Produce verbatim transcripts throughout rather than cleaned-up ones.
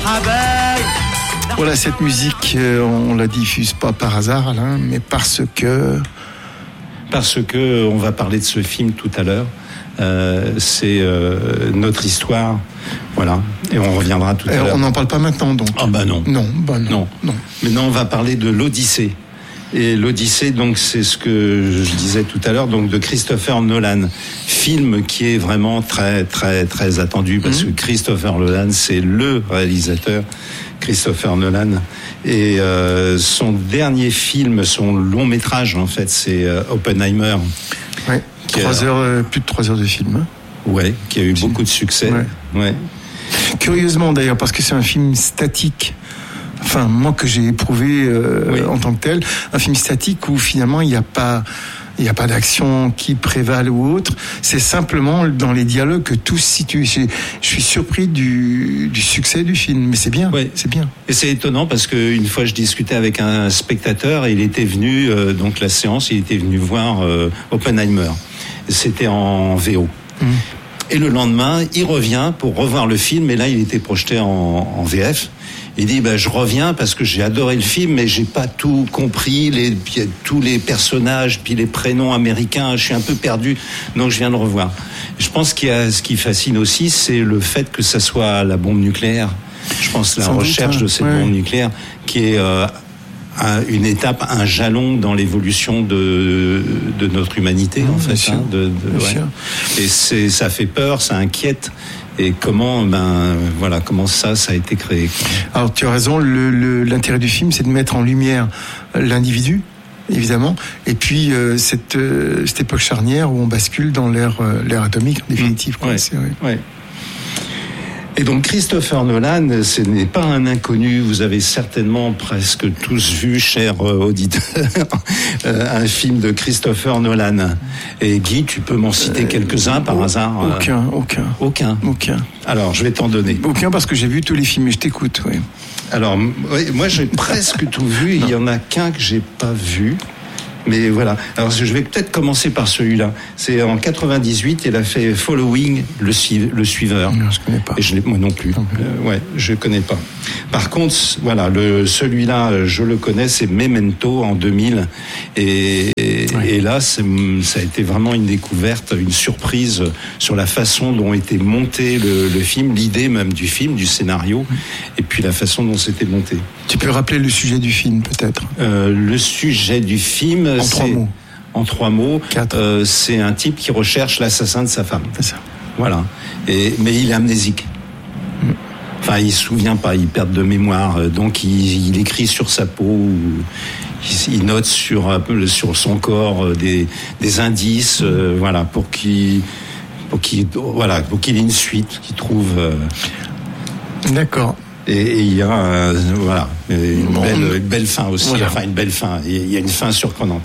Voilà, cette musique, on la diffuse pas par hasard, Alain, mais parce que... Parce que on va parler de ce film tout à l'heure. Euh, c'est euh, notre histoire, voilà, et on reviendra tout à Alors, l'heure. On n'en parle pas maintenant, donc. Ah bah non. Non, bah non. non. non. Maintenant, on va parler de l'Odyssée. Et l'Odyssée, donc, c'est ce que je disais tout à l'heure, donc de Christopher Nolan, film qui est vraiment très, très, très attendu parce mmh. que Christopher Nolan, c'est le réalisateur. Christopher Nolan, et euh, son dernier film, son long métrage en fait, c'est euh, Oppenheimer. Ouais. Trois a... heures, euh, plus de trois heures de film. Hein. Ouais, qui a eu beaucoup de succès. Ouais. ouais. Curieusement d'ailleurs, parce que c'est un film statique. Enfin, moi que j'ai éprouvé euh, oui. en tant que tel, un film statique où finalement il n'y a pas. Il n'y a pas d'action qui prévale ou autre. C'est simplement dans les dialogues que tout se situe. Je suis surpris du, du succès du film, mais c'est bien. Ouais. C'est bien. Et c'est étonnant parce qu'une fois, je discutais avec un spectateur et il était venu, euh, donc la séance, il était venu voir euh, Oppenheimer. C'était en V O. Mmh. Et le lendemain, il revient pour revoir le film, et là, il était projeté en, en V F. Il dit, ben, je reviens parce que j'ai adoré le film, mais j'ai pas tout compris, les, tous les personnages, puis les prénoms américains, je suis un peu perdu, donc je viens de revoir. Je pense qu'il y a, ce qui fascine aussi, c'est le fait que ça soit la bombe nucléaire. Je pense la Sans recherche doute, hein. de cette ouais. bombe nucléaire qui est euh, une étape, un jalon dans l'évolution de, de notre humanité, mmh, en fait. Hein, de, de, ouais. Et c'est, ça fait peur, ça inquiète. Et comment, ben, voilà, comment ça, ça a été créé. Alors, tu as raison, le, le, l'intérêt du film, c'est de mettre en lumière l'individu, évidemment, et puis euh, cette, euh, cette époque charnière où on bascule dans l'ère, euh, l'ère atomique, en définitive. Mmh. Ouais. C'est, ouais. Ouais. Et donc Christopher Nolan, ce n'est pas un inconnu. Vous avez certainement presque tous vu, chers auditeurs, un film de Christopher Nolan. Et Guy, tu peux m'en citer quelques-uns par hasard? Aucun, aucun. Aucun. Aucun. Alors, je vais t'en donner. Aucun parce que j'ai vu tous les films et je t'écoute, oui. Alors, oui, moi j'ai presque tout vu. Il y en a qu'un que j'ai pas vu. Mais voilà. Alors je vais peut-être commencer par celui-là. C'est en quatre-vingt-dix-huit, il a fait Following, le, sui- le suiveur. Non, je connais pas. Et je l'ai, moi non plus. Okay. Euh, ouais, je connais pas. Par contre, voilà, le celui-là, je le connais, c'est Memento en deux mille. Et, oui. et là, c'est, ça a été vraiment une découverte, une surprise sur la façon dont était monté le, le film, l'idée même du film, du scénario, oui. et puis la façon dont c'était monté. Tu peux rappeler le sujet du film, peut-être? euh, Le sujet du film, en c'est... trois mots. En trois mots, euh, c'est un type qui recherche l'assassin de sa femme. C'est ça. Voilà. Et, mais il est amnésique. Mm. Enfin, il se souvient pas, il perd de mémoire. Donc, il, il écrit sur sa peau, il, il note sur un peu sur son corps des, des indices, mm. euh, voilà, pour qu'il, pour qu'il, voilà, pour qu'il ait une suite, qu'il trouve. Euh... D'accord. Et il y a euh, voilà une belle, une belle fin aussi, voilà. Enfin une belle fin. Il y a une fin surprenante.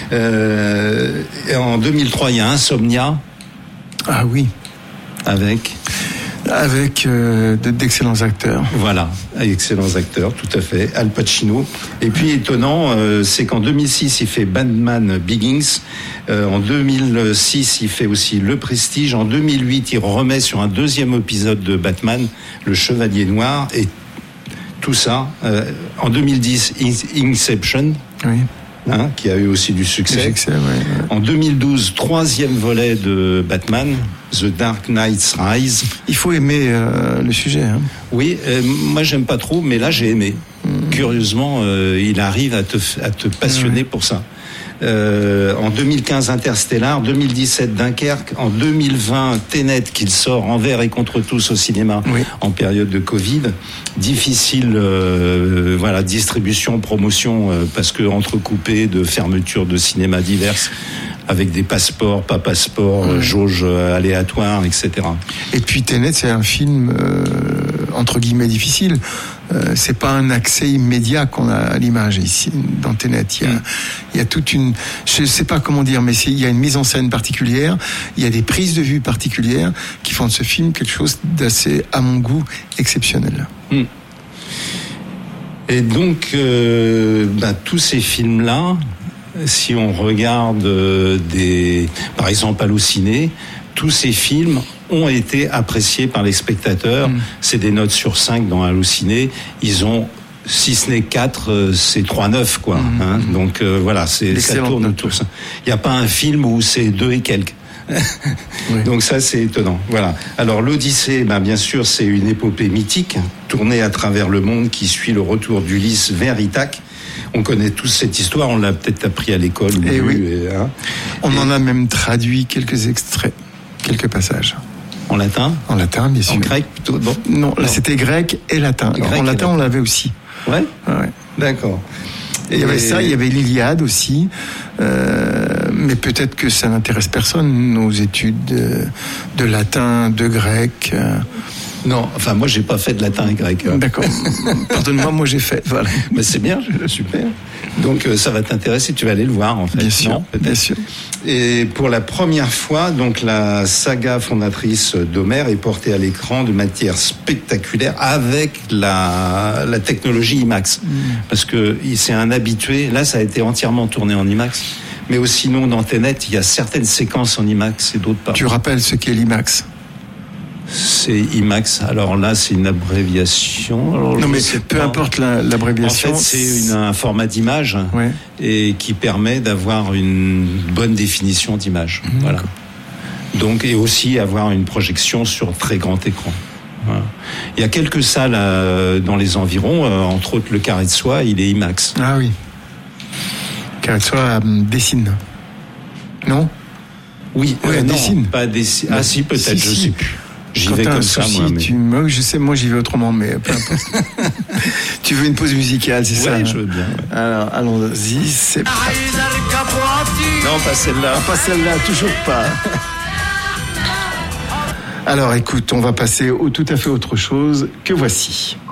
Euh, et en deux mille trois, il y a Insomnia. Ah oui. Avec. Avec euh, d'excellents acteurs. Voilà, excellents acteurs, tout à fait. Al Pacino. Et puis étonnant, euh, c'est qu'en deux mille six, il fait Batman Begins. Euh, en deux mille six, il fait aussi Le Prestige. En deux mille huit, il remet sur un deuxième épisode de Batman, Le Chevalier Noir. Et tout ça, euh, en deux mille dix, Inception. Oui. Hein, qui a eu aussi du succès. succès ouais, ouais. En deux mille douze, troisième volet de Batman, The Dark Knight's Rise. Il faut aimer euh, le sujet. Hein. Oui, euh, moi j'aime pas trop, mais là j'ai aimé. Mmh. Curieusement, euh, il arrive à te, à te passionner mmh. pour ça. Euh, en deux mille quinze, Interstellar, deux mille dix-sept, Dunkerque, en deux mille vingt, Tenet, qu'il sort envers et contre tous au cinéma oui. en période de Covid. Difficile, euh, voilà, distribution, promotion, euh, parce que entrecoupé de fermetures de cinéma diverses, avec des passeports, pas passeports, oui. jauge aléatoire, et cetera. Et puis Tenet, c'est un film euh, entre guillemets difficile. Euh, c'est pas un accès immédiat qu'on a à l'image ici dans Tenet. Il y a, mm. il y a toute une, je sais pas comment dire, mais c'est, il y a une mise en scène particulière, il y a des prises de vue particulières qui font de ce film quelque chose d'assez, à mon goût, exceptionnel. Mm. Et donc, euh, bah, tous ces films-là, si on regarde euh, des, par exemple Allociné, tous ces films ont été appréciés par les spectateurs. Mmh. C'est des notes sur cinq dans Halluciné. Ils ont, si ce n'est quatre, c'est trois neuf, quoi. Mmh. Hein. Donc euh, voilà, c'est, ça tourne autour. Il n'y a pas un film où c'est deux et quelques. Oui. Donc ça, c'est étonnant. Voilà. Alors l'Odyssée, ben, bien sûr, c'est une épopée mythique, tournée à travers le monde, qui suit le retour d'Ulysse vers Ithaque. On connaît tous cette histoire, on l'a peut-être appris à l'école. Ou et lu, oui. Et, hein. On et... en a même traduit quelques extraits, quelques passages. En latin ? En latin, bien sûr. En grec plutôt ? Non, non, là non. C'était grec et latin. Grec en latin, latin, on l'avait aussi. Ouais. Ouais. D'accord. Et il y avait ça, il y avait l'Iliade aussi, euh, mais peut-être que ça n'intéresse personne, nos études de, de latin, de grec. Euh. Non, enfin moi j'ai pas fait de latin et grec. Hein. D'accord. Pardonne-moi, moi j'ai fait. Voilà. Mais c'est bien, super. Donc euh, ça va t'intéresser, tu vas aller le voir en fait. Bien sûr, non, bien sûr. Et pour la première fois, donc la saga fondatrice d'Homère est portée à l'écran de manière spectaculaire avec la la technologie IMAX, mmh. parce que c'est un habitué. Là, ça a été entièrement tourné en IMAX. Mais aussi, sinon, dans Tenet, il y a certaines séquences en IMAX et d'autres pas. Tu rappelles ce qu'est l'IMAX ? C'est IMAX. Alors là, c'est une abréviation. Alors, non, mais peu pas. importe la, l'abréviation. En fait, c'est une, un format d'image ouais. et qui permet d'avoir une bonne définition d'image. Mmh, voilà. Donc, et aussi avoir une projection sur très grand écran. Voilà. Il y a quelques salles euh, dans les environs, euh, entre autres le Carré de Soie, il est IMAX. Ah oui. Le Carré de Soie euh, dessine. Non ? Oui, ouais, euh, non, dessine. Pas dessine. Ah si, peut-être, si, je si. sais plus. J'y Quand vais comme souci, ça, moi. Mais... Tu... moi je sais, moi j'y vais autrement, mais peu importe. Tu veux une pause musicale, c'est ouais, ça ? Oui, je veux bien. Ouais. Alors, allons-y, c'est parti. Non, pas celle-là. Ah, pas celle-là, toujours pas. Alors, écoute, on va passer au tout à fait autre chose que voici.